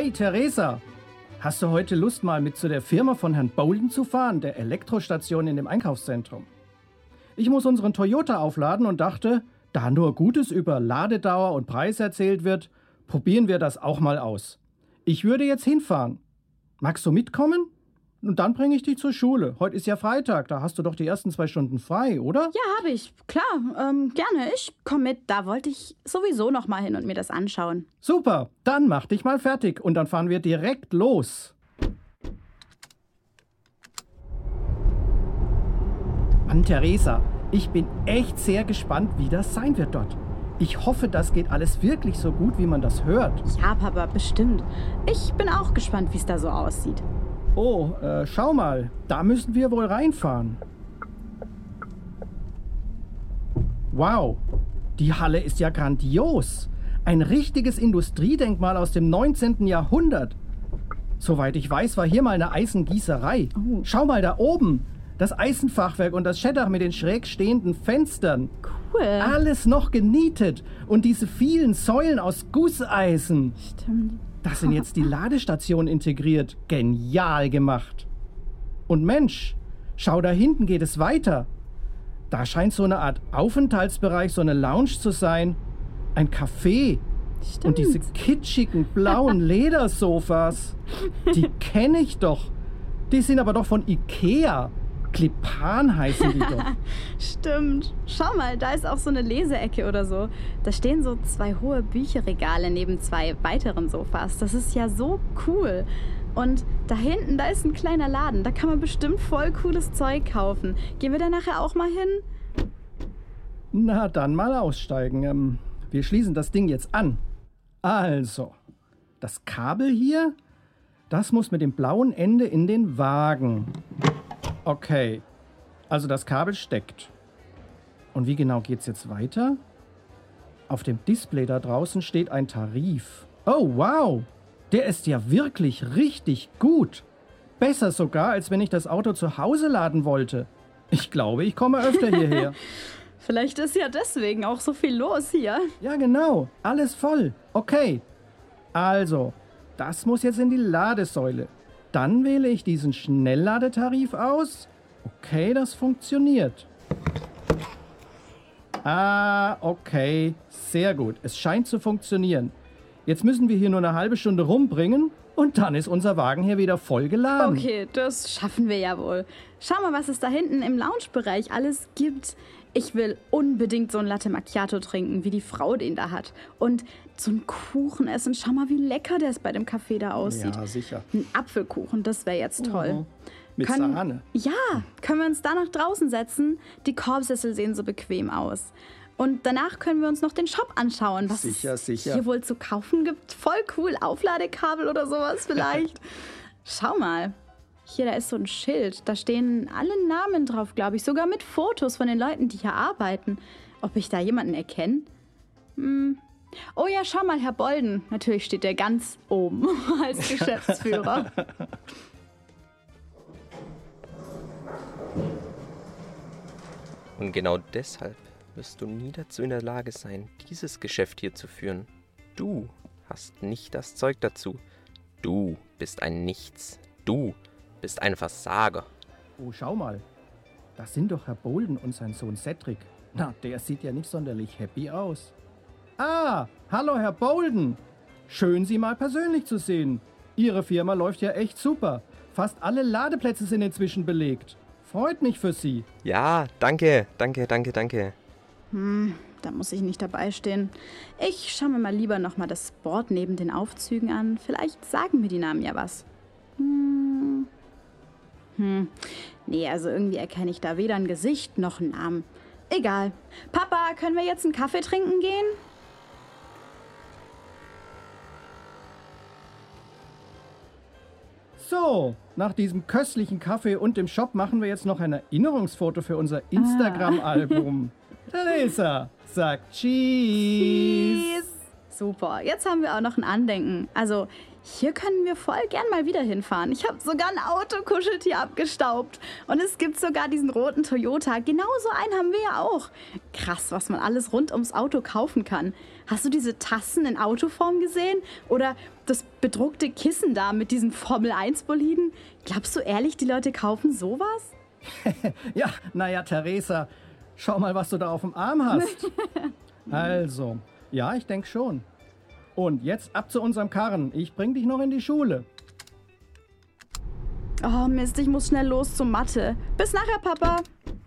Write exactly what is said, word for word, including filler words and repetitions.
Hey Theresa, hast du heute Lust, mal mit zu der Firma von Herrn Bolden zu fahren, der Elektrostation in dem Einkaufszentrum? Ich muss unseren Toyota aufladen und dachte, da nur Gutes über Ladedauer und Preis erzählt wird, probieren wir das auch mal aus. Ich würde jetzt hinfahren. Magst du mitkommen? Und dann bringe ich dich zur Schule. Heute ist ja Freitag, da hast du doch die ersten zwei Stunden frei, oder? Ja, habe ich. Klar, ähm, gerne. Ich komme mit. Da wollte ich sowieso noch mal hin und mir das anschauen. Super, dann mach dich mal fertig und dann fahren wir direkt los. Mann, Theresa, ich bin echt sehr gespannt, wie das sein wird dort. Ich hoffe, das geht alles wirklich so gut, wie man das hört. Ja, Papa, bestimmt. Ich bin auch gespannt, wie es da so aussieht. Oh, äh, schau mal, da müssen wir wohl reinfahren. Wow, die Halle ist ja grandios. Ein richtiges Industriedenkmal aus dem neunzehnten Jahrhundert. Soweit ich weiß, war hier mal eine Eisengießerei. Oh. Schau mal da oben, das Eisenfachwerk und das Scheddach mit den schräg stehenden Fenstern. Cool. Alles noch genietet und diese vielen Säulen aus Gusseisen. Stimmt. Da sind jetzt die Ladestationen integriert. Genial gemacht. Und Mensch, schau, da hinten geht es weiter. Da scheint so eine Art Aufenthaltsbereich, so eine Lounge zu sein. Ein Café. Stimmt. Und diese kitschigen blauen Ledersofas, die kenne ich doch. Die sind aber doch von Ikea. Klipan heißen die doch. Stimmt. Schau mal, da ist auch so eine Leseecke oder so. Da stehen so zwei hohe Bücherregale neben zwei weiteren Sofas. Das ist ja so cool. Und da hinten, da ist ein kleiner Laden. Da kann man bestimmt voll cooles Zeug kaufen. Gehen wir da nachher auch mal hin? Na, dann mal aussteigen. Ähm, wir schließen das Ding jetzt an. Also, das Kabel hier, das muss mit dem blauen Ende in den Wagen. Okay, also das Kabel steckt. Und wie genau geht's jetzt weiter? Auf dem Display da draußen steht ein Tarif. Oh, wow! Der ist ja wirklich richtig gut. Besser sogar, als wenn ich das Auto zu Hause laden wollte. Ich glaube, ich komme öfter hierher. Vielleicht ist ja deswegen auch so viel los hier. Ja, genau. Alles voll. Okay. Also, das muss jetzt in die Ladesäule. Dann wähle ich diesen Schnellladetarif aus. Okay, das funktioniert. Ah, okay. Sehr gut. Es scheint zu funktionieren. Jetzt müssen wir hier nur eine halbe Stunde rumbringen und dann ist unser Wagen hier wieder voll geladen. Okay, das schaffen wir ja wohl. Schau mal, was es da hinten im Lounge-Bereich alles gibt. Ich will unbedingt so ein Latte Macchiato trinken, wie die Frau den da hat. Und so einen Kuchen essen. Schau mal, wie lecker der bei dem Café da aussieht. Ja, sicher. Ein Apfelkuchen, das wäre jetzt toll. Mhm. Mit Können- Sahne. Ja, können wir uns da nach draußen setzen? Die Korbsessel sehen so bequem aus. Und danach können wir uns noch den Shop anschauen, was Sicher, es sicher. hier wohl zu kaufen gibt. Voll cool, Aufladekabel oder sowas vielleicht. Schau mal, hier, da ist so ein Schild. Da stehen alle Namen drauf, glaube ich. Sogar mit Fotos von den Leuten, die hier arbeiten. Ob ich da jemanden erkenne? Hm. Oh ja, schau mal, Herr Bolden. Natürlich steht der ganz oben als Geschäftsführer. Und genau deshalb wirst du nie dazu in der Lage sein, dieses Geschäft hier zu führen. Du hast nicht das Zeug dazu. Du bist ein Nichts. Du bist ein Versager. Oh, schau mal. Das sind doch Herr Bolden und sein Sohn Cedric. Na, der sieht ja nicht sonderlich happy aus. Ah, hallo Herr Bolden. Schön, Sie mal persönlich zu sehen. Ihre Firma läuft ja echt super. Fast alle Ladeplätze sind inzwischen belegt. Freut mich für Sie. Ja, danke, danke, danke, danke. Hm, da muss ich nicht dabei stehen. Ich schaue mir mal lieber nochmal das Board neben den Aufzügen an. Vielleicht sagen mir die Namen ja was. Hm. Hm. Nee, also irgendwie erkenne ich da weder ein Gesicht noch einen Namen. Egal. Papa, können wir jetzt einen Kaffee trinken gehen? So, nach diesem köstlichen Kaffee und dem Shop machen wir jetzt noch ein Erinnerungsfoto für unser Instagram-Album. Theresa, sag Cheese. Super, jetzt haben wir auch noch ein Andenken. Also, hier können wir voll gern mal wieder hinfahren. Ich habe sogar ein Autokuscheltier abgestaubt. Und es gibt sogar diesen roten Toyota. Genauso einen haben wir ja auch. Krass, was man alles rund ums Auto kaufen kann. Hast du diese Tassen in Autoform gesehen? Oder das bedruckte Kissen da mit diesen Formel eins Boliden? Glaubst du ehrlich, die Leute kaufen sowas? Ja, naja, Theresa, schau mal, was du da auf dem Arm hast. Also, ja, ich denke schon. Und jetzt ab zu unserem Karren. Ich bring dich noch in die Schule. Oh Mist, ich muss schnell los zur Mathe. Bis nachher, Papa.